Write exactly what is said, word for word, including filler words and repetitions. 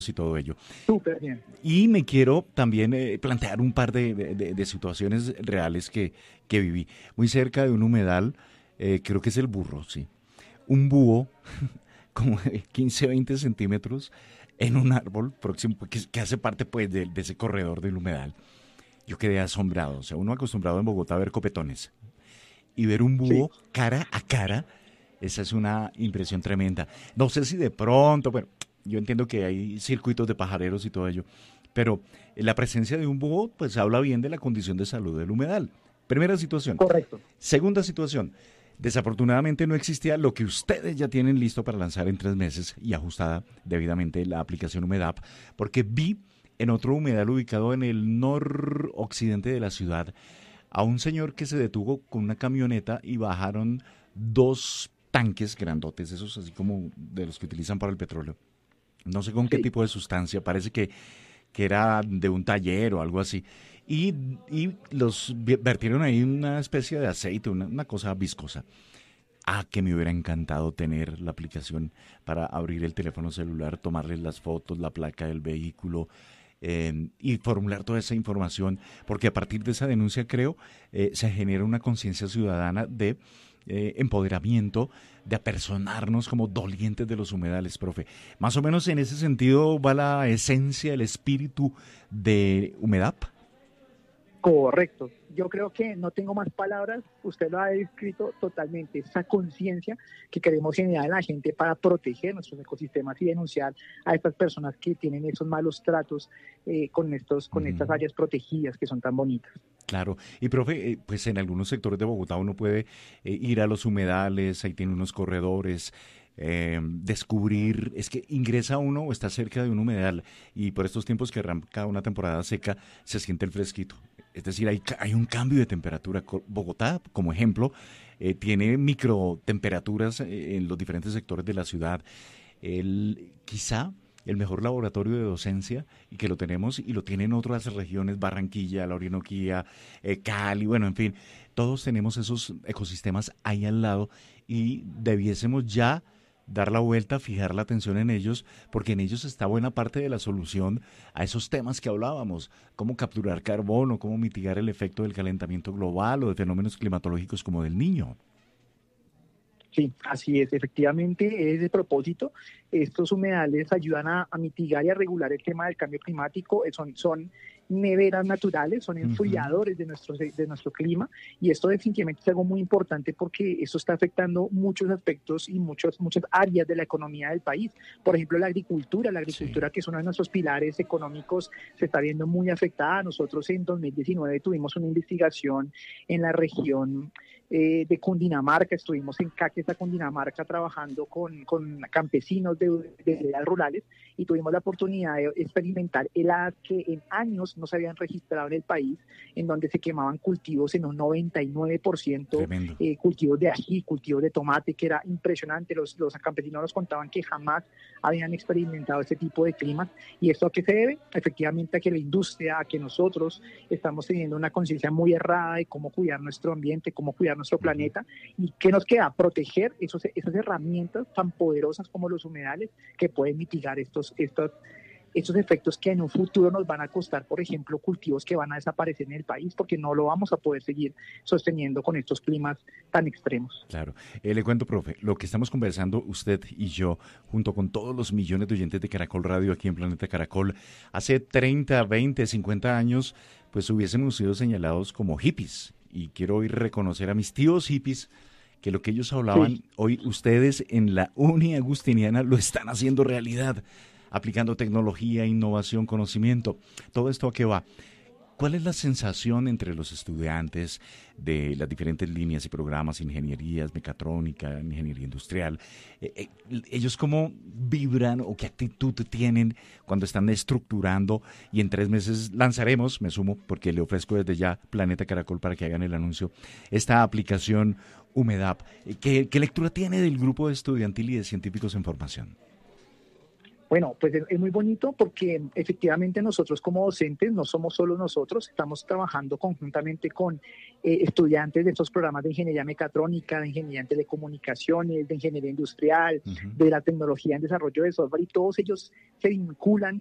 y todo ello. Súper bien. Y me quiero también eh, plantear un par de, de- de situaciones reales que, que viví. Muy cerca de un humedal, eh, creo que es el Burro, sí. Un búho, como de quince, veinte centímetros, en un árbol próximo, que, que hace parte pues de, de ese corredor del humedal. Yo quedé asombrado. O sea, uno acostumbrado en Bogotá a ver copetones. Y ver un Sí, búho cara a cara, esa es una impresión tremenda. No sé si de pronto, bueno, yo entiendo que hay circuitos de pajareros y todo ello, pero la presencia de un búho pues habla bien de la condición de salud del humedal. Primera situación. correcto. Segunda situación. Desafortunadamente no existía lo que ustedes ya tienen listo para lanzar en tres meses y ajustada debidamente la aplicación Humedap, porque vi en otro humedal ubicado en el noroccidente de la ciudad a un señor que se detuvo con una camioneta y bajaron dos tanques grandotes, esos así como de los que utilizan para el petróleo. No sé con qué Sí. tipo de sustancia, parece que, que era de un taller o algo así. Y, y los vertieron ahí una especie de aceite, una, una cosa viscosa. Ah, que me hubiera encantado tener la aplicación para abrir el teléfono celular, tomarles las fotos, la placa del vehículo, eh, y formular toda esa información, porque a partir de esa denuncia creo eh, se genera una conciencia ciudadana de eh, empoderamiento, de apersonarnos como dolientes de los humedales, profe. Más o menos en ese sentido va la esencia, el espíritu de Humedap. Correcto. Yo creo que no tengo más palabras, usted lo ha descrito totalmente, esa conciencia que queremos generar en la gente para proteger nuestros ecosistemas y denunciar a estas personas que tienen esos malos tratos eh, con, estos, con estas Uh-huh. áreas protegidas que son tan bonitas. Claro, y profe, eh, pues en algunos sectores de Bogotá uno puede eh, ir a los humedales, ahí tiene unos corredores, eh, descubrir, es que ingresa uno o está cerca de un humedal y por estos tiempos que arranca una temporada seca se siente el fresquito. Es decir, hay, ca- hay un cambio de temperatura. Co- Bogotá, como ejemplo, eh, tiene microtemperaturas eh, en los diferentes sectores de la ciudad. El, quizá el mejor laboratorio de docencia y que lo tenemos y lo tienen otras regiones, Barranquilla, la Orinoquía, eh, Cali, bueno, en fin, todos tenemos esos ecosistemas ahí al lado y debiésemos ya dar la vuelta, fijar la atención en ellos, porque en ellos está buena parte de la solución a esos temas que hablábamos, cómo capturar carbono, cómo mitigar el efecto del calentamiento global o de fenómenos climatológicos como del niño. Sí, así es. Efectivamente, es de propósito. Estos humedales ayudan a, a mitigar y a regular el tema del cambio climático. Eh, Son, son neveras naturales, son Ujú. enfriadores de nuestro, de nuestro clima. Y esto definitivamente es algo muy importante porque eso está afectando muchos aspectos y muchos, muchas áreas de la economía del país. Por ejemplo, la agricultura. La Sí. agricultura, que es uno de nuestros pilares económicos, se está viendo muy afectada. Nosotros en dos mil diecinueve tuvimos una investigación en la región eh, de Cundinamarca, estuvimos en Caquetá, Cundinamarca, trabajando con, con campesinos de, de áreas rurales y tuvimos la oportunidad de experimentar heladas que en años no se habían registrado en el país, en donde se quemaban cultivos en un noventa y nueve por ciento, Tremendo. eh, cultivos de ají, cultivos de tomate, que era impresionante. Los, los campesinos nos contaban que jamás habían experimentado este tipo de climas. ¿Y esto a qué se debe? Efectivamente a que la industria, a que nosotros estamos teniendo una conciencia muy errada de cómo cuidar nuestro ambiente, cómo cuidar nuestro Ujú. planeta. ¿Y qué nos queda? Proteger esos, esas herramientas tan poderosas como los humedales que pueden mitigar estos, estos, estos efectos que en un futuro nos van a costar, por ejemplo, cultivos que van a desaparecer en el país porque no lo vamos a poder seguir sosteniendo con estos climas tan extremos. Claro. Eh, le cuento, profe, lo que estamos conversando usted y yo, junto con todos los millones de oyentes de Caracol Radio aquí en Planeta Caracol, hace treinta, veinte, cincuenta años, pues hubiésemos sido señalados como hippies. Y quiero hoy reconocer a mis tíos hippies que lo que ellos hablaban, Sí, hoy ustedes en la Uni Agustiniana lo están haciendo realidad, aplicando tecnología, innovación, conocimiento. ¿Todo esto a qué va? ¿Cuál es la sensación entre los estudiantes de las diferentes líneas y programas, ingenierías, mecatrónica, ingeniería industrial? Eh, eh, ¿Ellos cómo vibran o qué actitud tienen cuando están estructurando y en tres meses lanzaremos, me sumo, porque le ofrezco desde ya Planeta Caracol para que hagan el anuncio, esta aplicación Humedap? Eh, ¿Qué, qué lectura tiene del grupo estudiantil y de científicos en formación? Bueno, pues es, es muy bonito porque efectivamente nosotros como docentes no somos solo nosotros, estamos trabajando conjuntamente con eh, estudiantes de estos programas de ingeniería mecatrónica, de ingeniería en telecomunicaciones, de ingeniería industrial, Uh-huh. de la tecnología en desarrollo de software, y todos ellos se vinculan